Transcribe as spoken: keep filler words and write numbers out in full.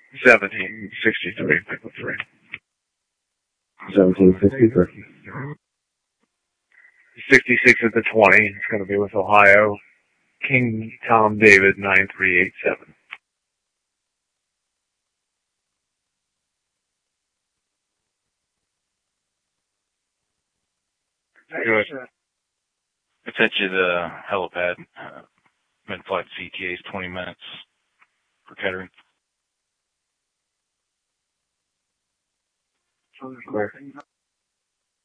seventeen sixty-three, pick up three. seventeen sixty-three. sixty-six at the twenty. It's going to be with Ohio. King Tom David, nine three eight seven. Good. I sent you the helipad. Uh, mid-flight C T A's twenty minutes for Kettering. Clear.